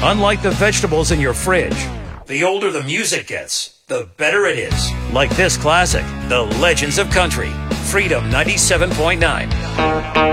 Unlike the vegetables in your fridge, the older the music gets, the better it is. Like this classic, The Legends of Country, Freedom 97.9.